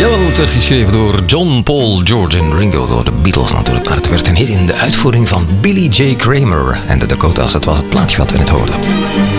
Jawel, het werd geschreven door John, Paul, George en Ringo, door de Beatles natuurlijk. Maar het werd een hit in de uitvoering van Billy J. Kramer en de Dakotas. Dat was het plaatje wat we net hoorden.